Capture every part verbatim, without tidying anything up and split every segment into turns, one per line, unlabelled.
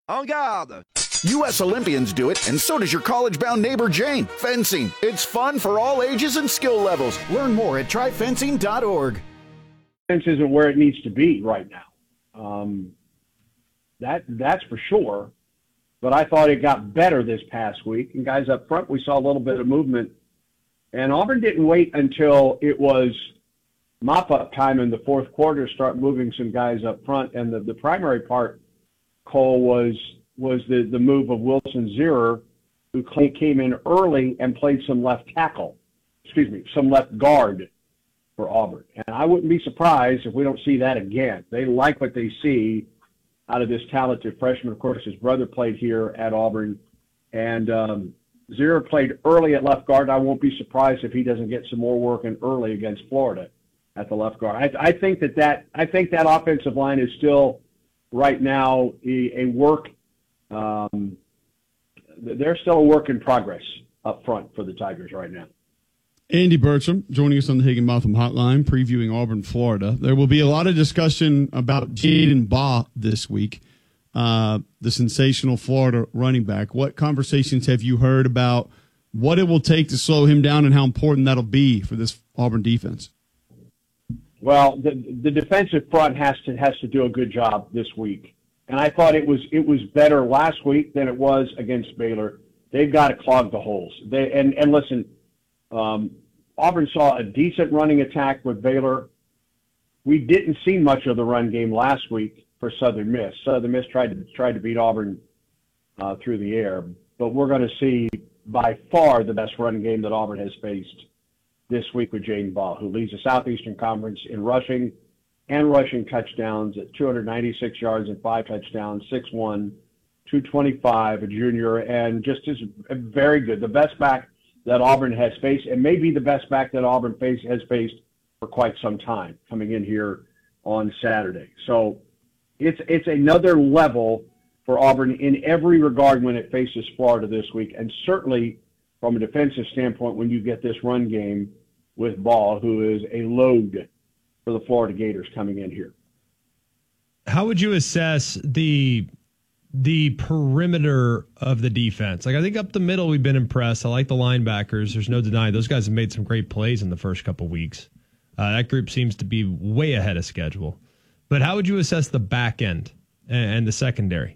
En garde!
U S Olympians do it, and so does your college-bound neighbor Jane. Fencing. It's fun for all ages and skill levels. Learn more at try fencing dot org.
Defense isn't where it needs to be right now. Um, that that's for sure. But I thought it got better this past week. And guys up front, we saw a little bit of movement. And Auburn didn't wait until it was mop-up time in the fourth quarter to start moving some guys up front. And the, the primary part, Cole, was was the, the move of Wilson Zierer, who came in early and played some left tackle, excuse me, some left guard for Auburn. And I wouldn't be surprised if we don't see that again. They like what they see out of this talented freshman. Of course, his brother played here at Auburn. And um, Zierer played early at left guard. I won't be surprised if he doesn't get some more work in early against Florida at the left guard. I, I think that that I think that offensive line is still right now a, a work. Um, they're still a work in progress up front for the Tigers right now.
Andy Bertram joining us on the Higginbotham Hotline, previewing Auburn, Florida. There will be a lot of discussion about Jaden Baugh this week, uh, the sensational Florida running back. What conversations have you heard about what it will take to slow him down and how important that'll be for this Auburn defense?
Well, the, the defensive front has to has to do a good job this week. And I thought it was it was better last week than it was against Baylor. They've got to clog the holes. They and, and listen, um, Auburn saw a decent running attack with Baylor. We didn't see much of the run game last week for Southern Miss. Southern Miss tried to tried to beat Auburn uh, through the air, but we're going to see by far the best run game that Auburn has faced this week with Jaden Baugh, who leads the Southeastern Conference in rushing and rushing touchdowns at two hundred ninety-six yards and five touchdowns, six one, two twenty-five, a junior, and just is very good. The best back that Auburn has faced, and maybe the best back that Auburn face, has faced for quite some time, coming in here on Saturday. So it's it's another level for Auburn in every regard when it faces Florida this week, and certainly from a defensive standpoint when you get this run game with Ball, who is a load for the Florida Gators coming in here.
How would you assess the the perimeter of the defense? Like, I think up the middle we've been impressed. I like the linebackers. There's no denying those guys have made some great plays in the first couple weeks. Uh, that group seems to be way ahead of schedule. But how would you assess the back end and, and the secondary?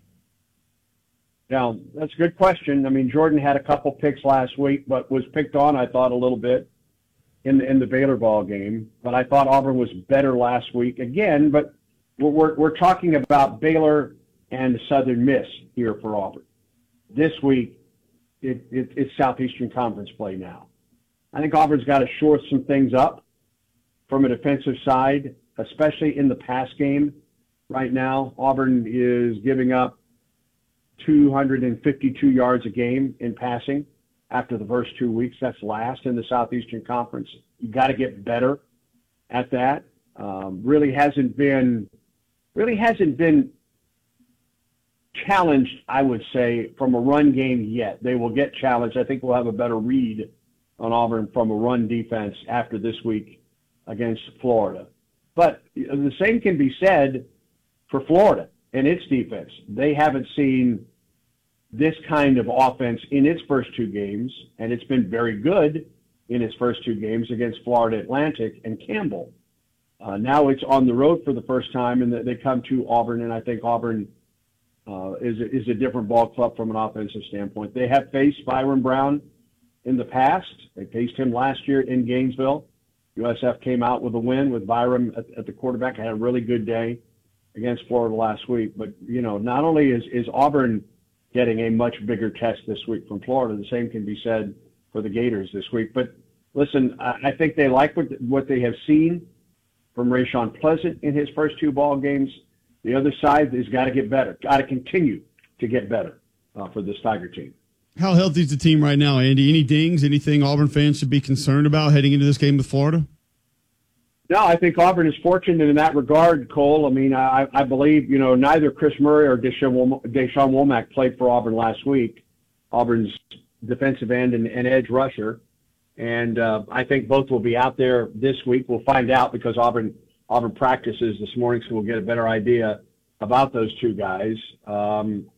Now, that's a good question. I mean, Jordan had a couple picks last week, but was picked on, I thought, a little bit in the, in the Baylor ball game. But I thought Auburn was better last week again. But we're, we're, we're talking about Baylor and Southern Miss here for Auburn. This week, it, it, it's Southeastern Conference play now. I think Auburn's got to shore some things up from a defensive side, especially in the pass game right now. Auburn is giving up two hundred fifty-two yards a game in passing after the first two weeks. That's last in the Southeastern Conference. You got to get better at that. Um, really hasn't been, really hasn't been challenged, I would say, from a run game yet. They will get challenged. I think we'll have a better read on Auburn from a run defense after this week against Florida. But the same can be said for Florida and its defense. They haven't seen this kind of offense in its first two games, and it's been very good in its first two games against Florida Atlantic and Campbell. Uh, now it's on the road for the first time, and they come to Auburn, and I think Auburn uh, is, a, is a different ball club from an offensive standpoint. They have faced Byron Brown in the past. They faced him last year in Gainesville. U S F came out with a win with Byron at, at the quarterback. Had a really good day against Florida last week. But, you know, not only is, is Auburn getting a much bigger test this week from Florida, the same can be said for the Gators this week. But, listen, I, I think they like what, what they have seen from Rashawn Pleasant in his first two ball games. The other side has got to get better, got to continue to get better uh, for this Tiger team.
How healthy is the team right now, Andy? Any dings, anything Auburn fans should be concerned about heading into this game with Florida?
No, I think Auburn is fortunate in that regard, Cole. I mean, I, I believe, you know, neither Chris Murray or Deshaun, Deshaun Womack played for Auburn last week, Auburn's defensive end and, and edge rusher. And uh, I think both will be out there this week. We'll find out because Auburn Auburn practices this morning, so we'll get a better idea about those two guys. Um,